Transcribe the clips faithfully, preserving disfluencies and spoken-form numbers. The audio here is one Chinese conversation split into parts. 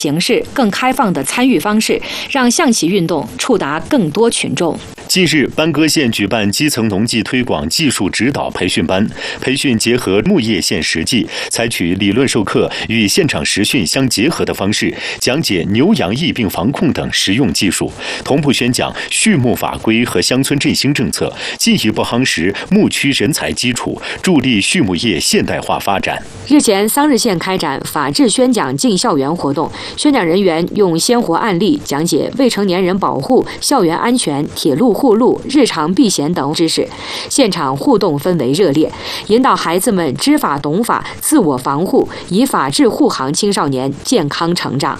形式、更开放的参与方式，让象棋运动触达更多群众。 近日，班戈县举办基层农技推广技术指导培训班，培训结合木叶县实际，采取理论授课与现场实训相结合的方式，讲解牛羊疫病防控等实用技术，同步宣讲畜牧法规和乡村振兴政策，进一步夯实牧区人才基础，助力畜牧业现代化发展。 日前，桑日县开展法治宣讲进校园活动，宣讲人员用鲜活案例讲解未成年人保护、校园安全、铁路护路、日常避险等知识，现场互动氛围热烈，引导孩子们知法懂法、自我防护，以法治护航青少年健康成长。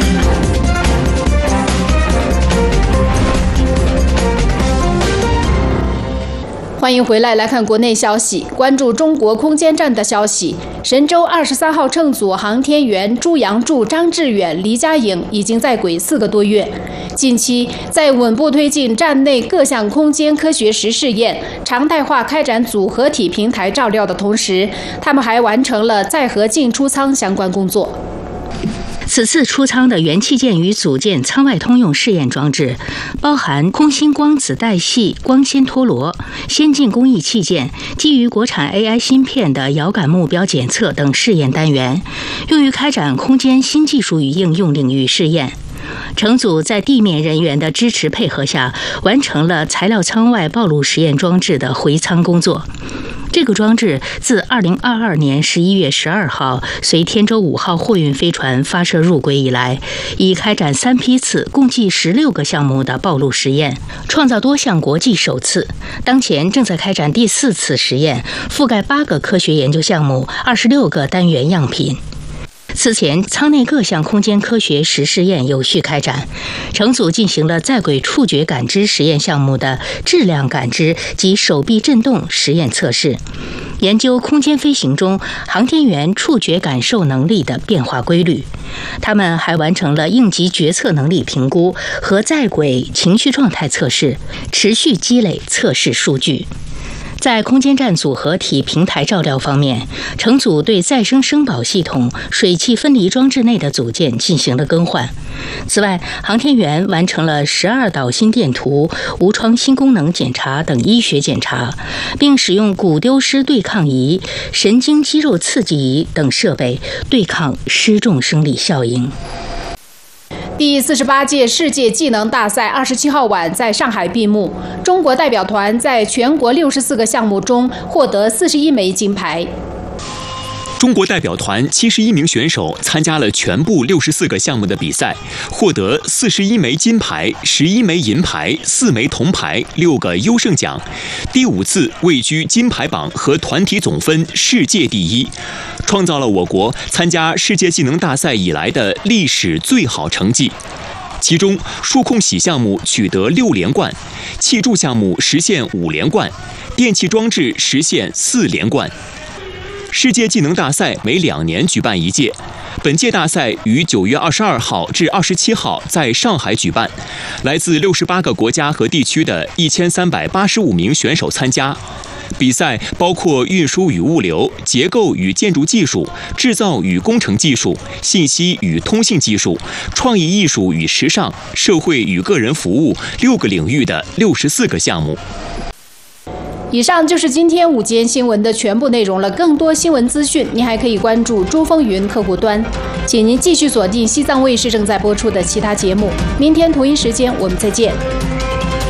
欢迎回来，来看国内消息。关注中国空间站的消息，神舟二十三号乘组航天员朱杨柱、张志远、黎佳颖已经在轨四个多月。近期，在稳步推进站内各项空间科学实试验、常态化开展组合体平台照料的同时，他们还完成了载荷进出舱相关工作。 此次出舱的元器件与组件舱外通用试验装置，包含空心光子带系光纤陀螺、先进工艺器件、基于国产 A I 芯片的遥感目标检测等试验单元，用于开展空间新技术与应用领域试验。乘组在地面人员的支持配合下，完成了材料舱外暴露实验装置的回舱工作。这个装置自二零二二年十一月十二号随天舟五号货运飞船发射入轨以来，已开展三批次，共计十六个项目的暴露实验，创造多项国际首次。当前正在开展第四次实验，覆盖八个科学研究项目、二十六个单元样品。此前，舱内各项空间科学实试验有序开展，乘组进行了在轨触觉感知实验项目的质量感知及手臂振动实验测试，研究空间飞行中航天员触觉感受能力的变化规律。他们还完成了应急决策能力评估和在轨情绪状态测试，持续积累测试数据。在空间站组合体平台照料方面，乘组对再生生保系统、水汽分离装置内的组件进行了更换。此外，航天员完成了十二导心电图、无创新功能检查等医学检查，并使用骨丢失对抗仪、神经肌肉刺激仪等设备对抗失重生理效应。 第四十八届世界技能大赛二十七号晚在上海闭幕，中国代表团在全国六十四个项目中获得四十一枚金牌。 中国代表团七十一名选手参加了全部六十四个项目的比赛，获得四十一枚金牌、十一枚银牌、四枚铜牌、六个优胜奖，第五次位居金牌榜和团体总分世界第一，创造了我国参加世界技能大赛以来的历史最好成绩。其中，数控洗项目取得六连冠，气柱项目实现五连冠，电气装置实现四连冠。世界技能大赛每两年举办一届，本届大赛于九月二十二号至二十七号在上海举办，来自六十八个国家和地区的一千三百八十五名选手参加。比赛包括运输与物流、结构与建筑技术、制造与工程技术、信息与通信技术、创意艺术与时尚、社会与个人服务六个领域的六十四个项目。 以上就是今天午间新闻的全部内容了。更多新闻资讯，您还可以关注珠风云客户端。请您继续锁定西藏卫视正在播出的其他节目。明天同一时间我们再见。